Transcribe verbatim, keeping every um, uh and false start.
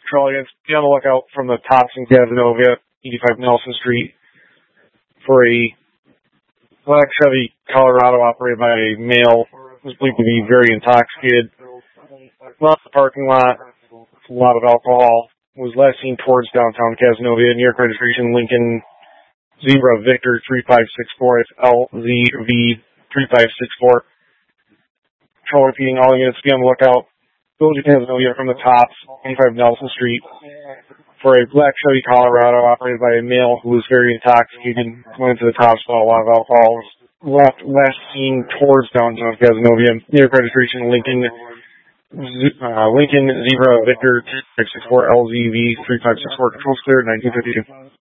Patrol units, be on the lookout from the tops in Cazenovia, eighty-five Nelson Street, for a black Chevy Colorado operated by a male who was believed to be very intoxicated. Left the parking lot with a lot of alcohol. Was last seen towards downtown Cazenovia, New York registration Lincoln Zebra Victor three five six four. It's L Z V three five six four. Patrol repeating, all units be on the lookout. Village of Cazenovia from the tops, eighty-five Nelson Street, for a black Chevy Colorado operated by a male who was very intoxicated. Went to the tops, saw a lot of alcohol. Left last seen towards downtown Cazenovia, New York registration Lincoln uh, Lincoln Zebra Victor three five six four L Z V three five six four. Controls clear, nineteen fifty-two.